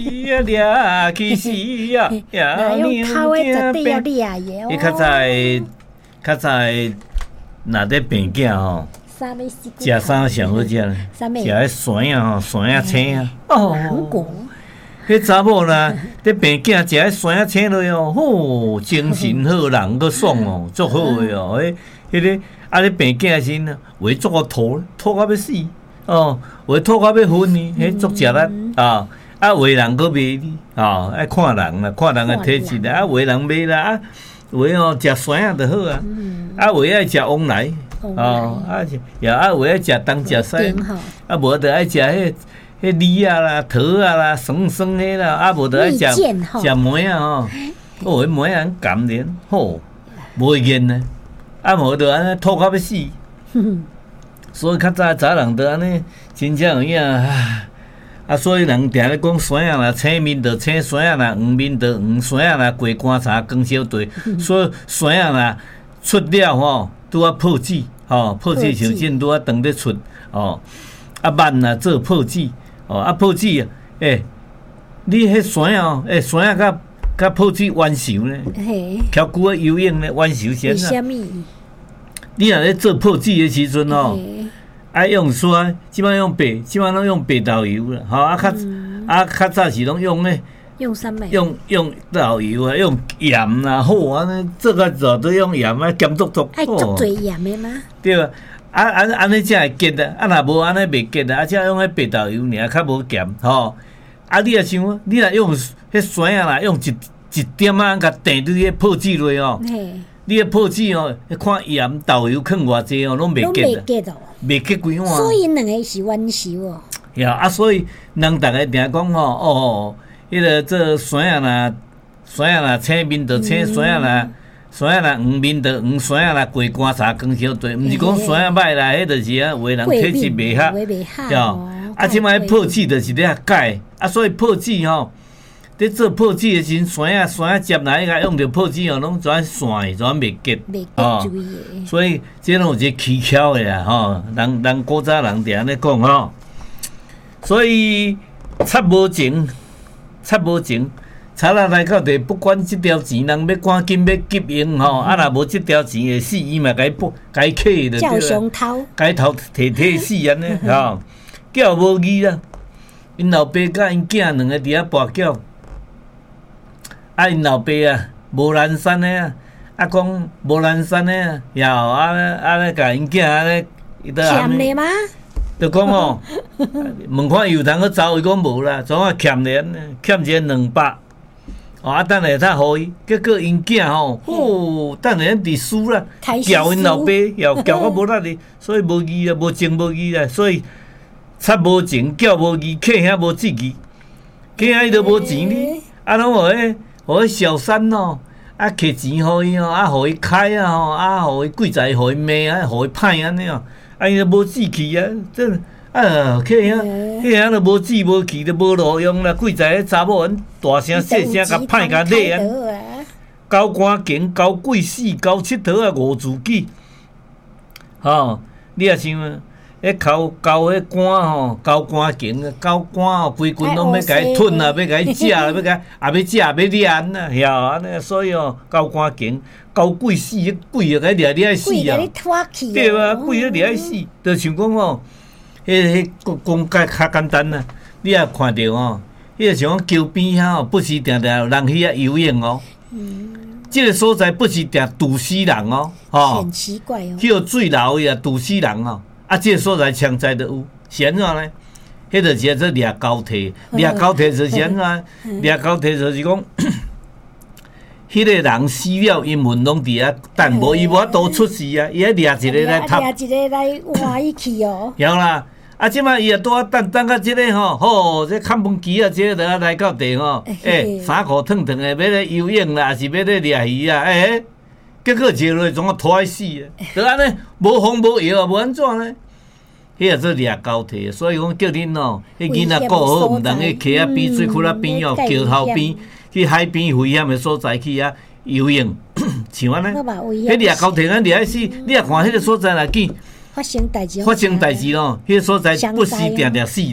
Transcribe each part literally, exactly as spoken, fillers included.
呀掠去死呀！ 哪用头的绝对要掠的哦。 伊较早，较早若咧病囝吼，食啥上好食咧？食迄酸啊吼，酸啊青啊。哦，迄查某啦，咧病囝食迄酸啊青落哦，吼，精神好，人个爽哦，足好诶哦。迄迄个啊咧病囝时呢，为足个吐，吐到要死哦，为吐到要昏呢，迄足食力啊。啊，有诶人佫卖你，吼，爱看人啦，看人诶体质啦，啊，有诶人卖啦，啊，有诶哦食酸啊就好啊，啊，有诶爱食往来，哦，啊，也啊有诶爱食东食西，啊，无着爱食迄迄梨啊啦、桃啊啦、酸酸诶啦，啊，无着爱食食梅啊吼，哦，迄梅啊甘甜，吼，无会厌呢，啊，无着安尼吐到要死，所以较早早人着安尼，真正有影啊。啊，所以人定咧讲酸啊啦，青面着青，酸啊啦，黄面着黄，酸啊啦，过棺柴光小队。所以酸啊啦出了吼，拄啊破纸，吼破纸像真拄啊当咧出，哦，啊慢啊做破纸，哦啊破纸啊，诶，你迄酸啊，诶酸啊甲甲破纸弯手呢，翘久啊游泳呢弯手先啊。为什么？ 你若咧做破纸的时阵吼。爱用酸，即摆用白，即摆拢用白豆油啦，吼啊较、嗯、啊较早是拢用咧， 用啥物？用用豆油啊，用盐啦，好安尼做甲做都用盐啊，咸足足。 爱足侪盐的吗？ 对啊，啊安安尼才会结啊，啊若无安尼袂结啊，啊只用迄白豆油尔，较无咸吼。啊你若想，你若用迄酸啊啦，用一一点啊，甲垫伫迄破纸落哦。你迄破纸哦，看盐豆油放偌济哦，拢袂结啊。 结哦。 袂结规碗， 所以两个是弯手哦。 呀啊，所以人逐个定讲吼，哦，迄个做酸啊啦，酸啊啦，青面着青，酸啊啦，酸啊啦，黄面着黄，酸啊啦，过棺柴光小队，毋是讲酸啊歹啦，迄就是啊，有诶人体质袂合，哟，啊，即摆破纸就是咧改，啊，所以破纸吼，咧做破纸诶时阵，酸啊酸啊接来个用着破纸哦，拢全散，全袂结， 哦， 所以这拢有一个技巧诶啦，吼，人人古早人定安尼讲吼，所以插无情，插无情，插落来到底不管即条钱人要赶紧要急用吼，啊若无即条钱会死，伊嘛该补该客的对啦，该头摕摕死安尼吼，叫无义啦，因老爸甲因囝两个伫遐跋筊。啊，因老爸啊，无兰山的啊，啊讲无兰山的啊，然后啊啊咧甲因囝啊咧，伊都欠咧吗？ 就讲哦，问看有通去走，伊讲无啦，总啊欠咧，欠一个两百，哦啊，等下才互伊，结果因囝吼，哦，等下伫输啦，叫因老爸，又叫到无力哩，所以无义啊，无情无义啦，所以插无情，叫无义，客遐无志气，客遐伊都无钱哩，啊，拢互迄。互伊小三哦，啊，摕钱互伊哦，啊，互伊开啊吼，啊，互伊贵在互伊骂啊，互伊歹安尼哦，啊，伊都无志气啊，真啊，客遐，客遐都无志无气，都无路用啦，贵在迄查某人大声细声甲歹甲骂啊，交官经，交鬼死，交佚佗啊，五自己，吼，你也想啊。迄交交迄官吼，交官经啊，交官吼，规群拢要甲伊吞啊，要甲伊食啊，要甲啊要食要掠啊，晓安尼，所以哦，交官经，交鬼死，迄鬼就甲伊掠掠死啊，对啊，鬼咧掠死，就像讲吼，迄迄讲解较简单啊，你也看着吼，迄个像讲桥边遐吼，不时定定有人去遐游泳哦，嗯，即个所在不时定堵死人哦，吼， 很奇怪哦， 迄个水流伊啊堵死人哦。啊，即个所在枪在都有，是安怎呢？迄就是做掠交替，掠交替就是安怎？掠交替就是讲，迄个人死了，因魂拢伫遐，但无伊无法度出世啊，伊爱掠一个来掠一个来换伊去哦。 晓啦，啊，即摆伊也拄啊等等到即个吼，吼，这看门机啊，即个来来到地吼，诶，衫裤烫烫的，要咧游泳啦，还是要咧掠鱼啊？诶。结果坐落总啊拖死啊！就安尼无风无药啊，无安怎呢？迄个做掠交替，所以讲叫恁哦，迄囡仔顾好，毋通去溪仔边、水库仔边哦、桥头边、去海边危险的所在去啊游泳，像安尼。迄掠交替咱掠死，你也看迄个所在来见发生代志， 发生代志咯，迄个所在不时定定死啦。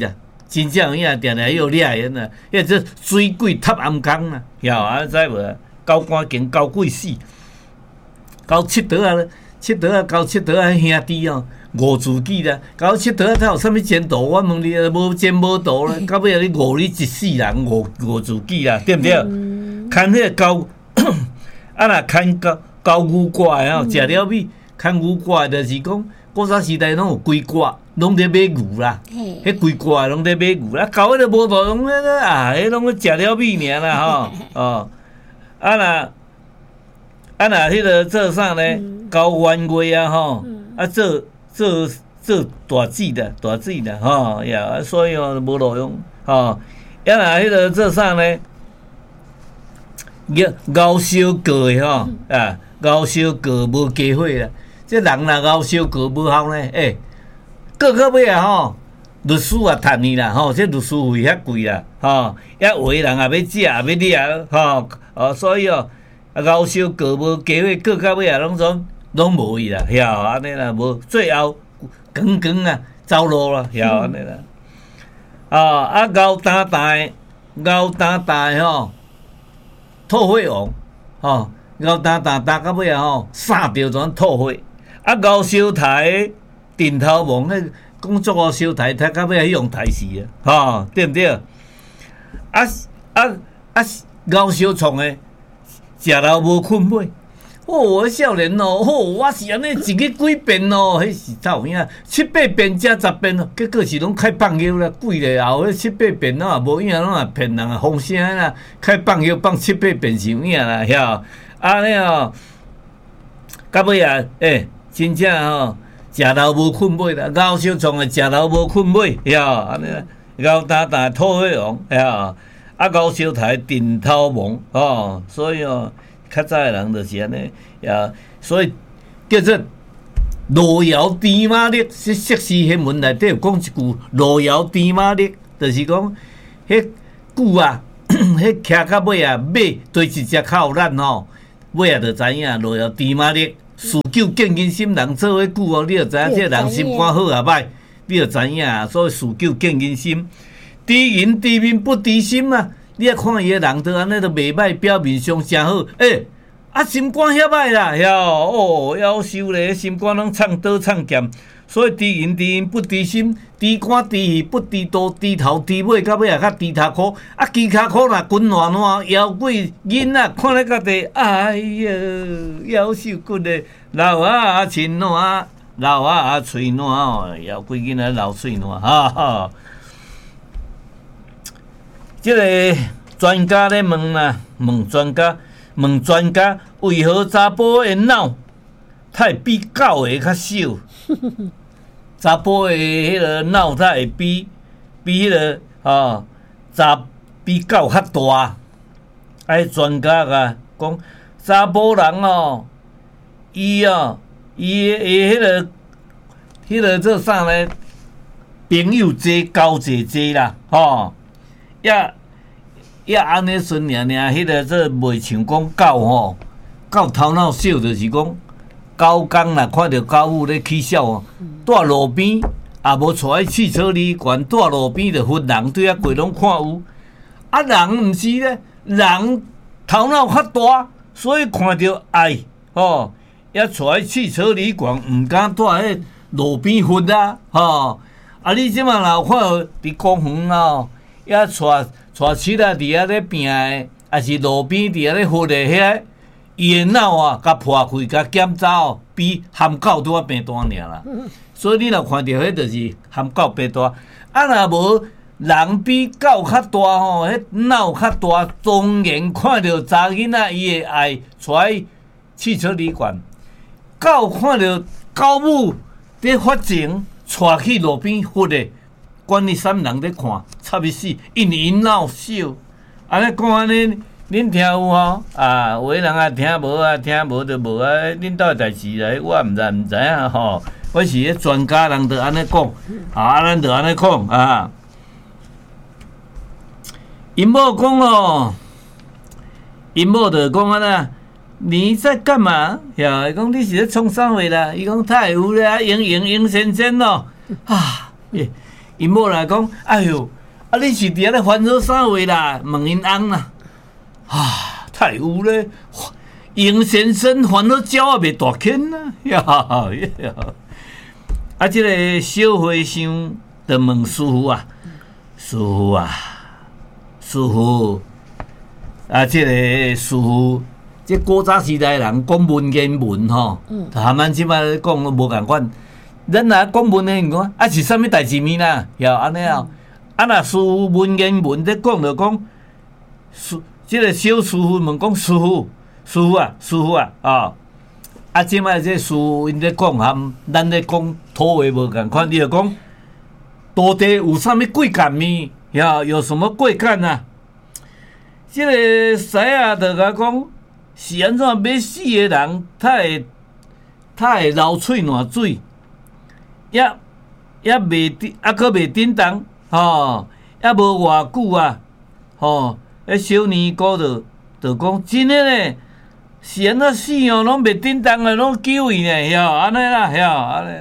真正有影定定又掠人啊！迄这水鬼塌暗江啊，晓啊知无？高官经高贵死，高七德啊，七德啊，高七德啊兄弟哦，五自己啦，高七德啊，他有啥物前途？我问你，无前无途啦，到尾啊你误你一世人，误误自己啦，对不对？看迄个高，啊若看高高牛怪哦，食了米，看牛怪就是讲。古早时代拢有龟挂，拢咧买牛啦。迄龟挂拢咧买牛啦，狗迄个无路拢咧啊，迄拢咧食了米尔啦吼。哦，啊若啊若迄个做啥呢？高弯月啊吼，啊做做做大水的，大水的吼呀，所以哦无路用吼。啊若迄个做啥呢？熬烧过的吼啊，熬烧过无加火啦。这人若熬烧过无效呢？诶、欸，过到尾啊吼，律师也趁伊啦吼，这律师费遐贵啦吼，遐有诶人也要食也要掠吼，哦，所以哦，熬烧过无加伙，过到尾啊，拢总拢无伊啦，晓安尼啦，无最后光光啊走路啦，晓安尼啦。啊啊，熬担担，熬担担吼，吐火王吼，熬担担担到尾啊吼，杀着全吐火。啊，熬烧台顶头王，迄讲做熬烧台，睇到尾迄用台时啊，吼，对不对？啊啊啊！熬烧创诶，食了无困袂。哦，我少年哦，哦，我是安尼一日几遍哦，迄是走影七八遍加十遍哦，结果是拢开放药啦，贵咧后迄七八遍拢也无影，拢也骗人啊，风声啦，开放药放七八遍是有影啦，晓？安尼哦，到尾啊，诶。真正吼，食老无困袂啦，熬烧创诶，食老无困袂，晓安尼啦，熬担担吐火王，晓啊，熬烧台顶头王，哦，所以哦，较早诶人就是安尼，呀，所以叫做路遥知马力。说硕士新闻内底有讲一句，路遥知马力，就是讲迄句啊，迄徛到尾啊，马对一只较有力吼，尾啊就知影路遥知马力。事久见人心，人做伙久哦，你就知影这个人心肝好啊歹，你就知影啊。所以事久见人心，知人知面不知心啊。你啊看伊个人都安尼都袂歹，表面上诚好，诶、欸，啊心肝遐歹啦，晓哦，夭寿咧，心肝拢藏刀藏剑。所以知人知面不知心，知官知义不知道，知头知尾，到尾也较知头壳。啊，知骹壳若滚烂烂，妖怪囡仔看咧家己，哎呀，夭寿骨咧，老啊亲烂，老啊喙烂哦，妖怪囡仔老喙烂，哈哈。即、这个专家咧问啦，问专家，问专家，为何查甫的脑太比狗的较小？查甫的迄个脑才会比比迄、那个哦，查比狗较大。哎，专家啊讲，查甫人哦，伊哦，伊伊迄个迄个做啥呢？朋友多，交际多啦，吼、哦，也也安尼顺尔尔，迄个做袂像讲狗吼，狗头脑小，就是讲。狗公啦，看到狗母咧起笑哦，蹛路边也无带去汽车旅馆，蹛路边就分人对遐过拢看有。啊，人毋是咧，人头脑较大，所以看到爱吼，也带汽车旅馆，毋敢蹛迄路边分啊，吼。啊，你即马若有看到伫公园哦，也带带车啊，伫遐咧拼诶，也是路边伫遐咧分诶遐。伊的脑啊，甲破开，甲检查哦，比含狗拄啊变大尔啦。所以你若看到迄，就是含狗变大。啊，若无人比狗较大吼，迄脑较大，当然看到查囡仔伊会爱带汽车旅馆。狗看到狗母伫发情，带去路边忽的，管你啥人咧看，插伊死，因为因脑小。安尼讲安尼。恁听有吼？啊，有诶人啊听无啊，听无就无啊。恁兜诶代志来，我毋知毋知影吼。我是迄专家人，就安尼讲，啊，咱就安尼讲啊。因某讲哦，因某就讲安那，你在干嘛？呀，伊讲你是咧创啥货啦？伊讲太有咧，赢赢赢先生咯。啊，因某来讲，哎哟。 啊，你是伫咧烦恼啥话啦？问因翁啦。啊，太有咧！杨先生烦恼鸟也袂大牵啊！呀呀！啊，即、这个小和尚就问师傅啊，师傅啊，师傅啊，即、这个师傅，即古早时代人讲文言文吼，嗯，含咱即摆讲都无共款。咱若讲文言文，啊是啥物代志物啦？呀，安尼啊，啊若师傅文言文咧讲就讲，师，即个小师傅问讲师傅，师傅啊，师傅啊，啊。啊！即摆这师傅因咧讲含咱咧讲土话无共款，你就讲土地有啥物贵干物？呀，有什么贵干啊？即、这个师啊，就甲讲是安怎要死的人，他会他会流喙烂水，也也袂啊，佫袂叮当吼，也无偌久啊，吼，迄小年姑就就讲真诶咧。是安怎死哦？拢袂叮当诶，拢救伊呢，晓安尼啦，晓安尼。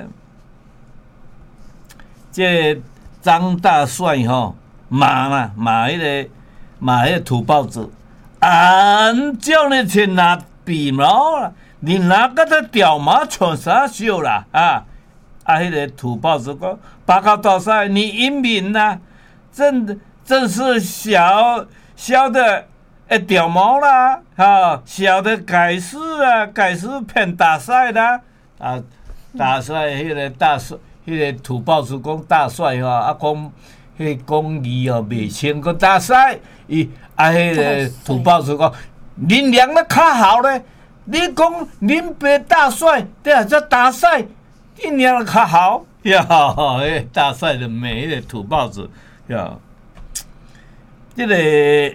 这张大帅吼骂啦，骂迄个骂迄个土包子，安叫你去拿鼻毛啦，你拿个这屌毛穿啥秀啦？啊啊！迄个土包子讲，报告大帅，你英明呐，真真是小小的。诶，掉毛啦，哈，小的改诗啊，改诗骗大帅啦，啊，大帅迄个大帅，迄个土包子讲大帅吼，啊讲迄讲字哦袂清，个大帅，伊啊迄个土包子讲，恁娘咧较好咧，你讲恁爸大帅，对啊，这大帅，恁娘较好，呀，迄大帅就骂迄个土包子，呀，即个。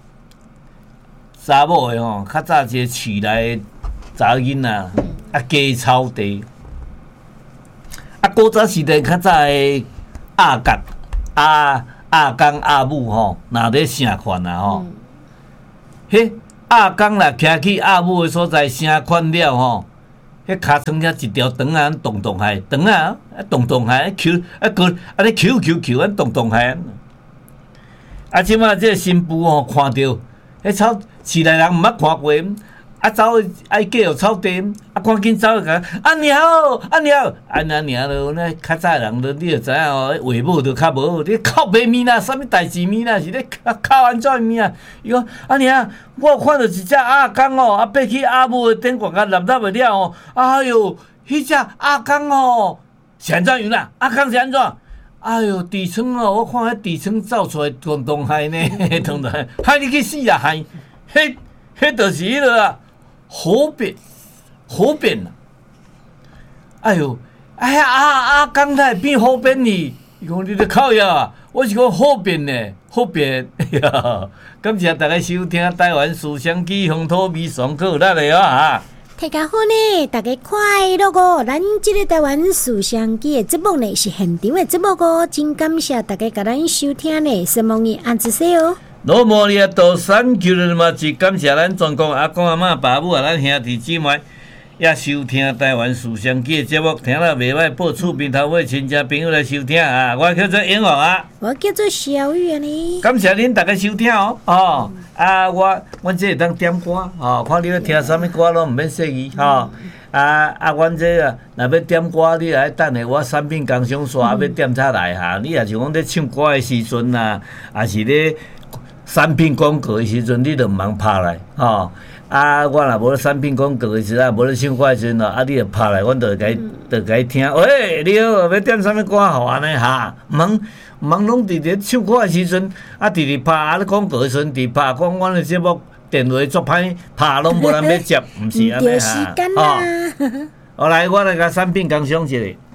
查某的吼，较早一个市内的查某囡仔，啊加草地，啊古早时代较早的阿公、阿阿公、阿母吼，若咧城款啊吼，迄阿公若徛去阿母的所在城款了吼，迄骹床遐一条长啊，动动海，长啊，啊动动海，球啊个啊咧球球球啊动动海，啊即马这新妇吼看着。迄草市内人毋捌看过，啊走爱过有草地，啊赶紧走去甲阿娘哦，阿娘，阿娘娘咯，那较早人咯，你就知影哦，话母就较无好，你靠白面啦，啥物代志面啦，是咧靠安怎面啊？伊讲阿娘，我看到一只阿公哦，啊爬去阿母的顶悬甲立立的了哦，哎哟，迄只阿公哦，是安怎样啦？阿公是安怎？哎哟，地床哦，我看迄地床走出来动动海呢，动动海，害你去死啊！害，迄迄就是迄个啊，河边，河边啦。哎哟，哎呀，阿阿刚才变河边哩，伊讲你咧靠呀、啊，我是讲河边呢，河边。呀，感谢大家收听台湾思想机风土味上课咱的啊。 大家好呢，大家快乐哦！咱这个台湾思想机的节目呢是现场的节目哦，真感谢大家甲咱收听呢，希望你按一下哦。 罗摩利亚多三求人嘛，是感谢咱全国阿公阿嬷、爸母啊，咱兄弟姊妹也收听台湾思想机的节目，听了袂歹，报厝边头尾亲戚朋友来收听啊！我叫做永豪啊， 我叫做小雨啊呢。 感谢恁大家收听哦，哦。啊，我阮这会当点歌，吼、哦，看你要听啥物歌拢毋免说伊，吼、哦。啊啊，阮这啊，若要点歌，你来等下我产品工商线，要点才来哈。你若是讲咧唱歌的时阵呐，也是咧产品广告的时阵，你著毋通拍来，吼、哦。啊，我若无咧产品广告的时阵，无咧唱歌的时阵咯，啊，你著拍来，阮著会甲伊，著甲伊听。喂，你好，要点啥物歌互安尼哈？毋通。毋通拢伫咧唱歌诶时阵，啊，直直拍啊咧广告诶时阵，直拍讲阮诶节目电话作歹拍，拢无人要接，毋是安尼哈。哦，好来，我来甲产品工商一下。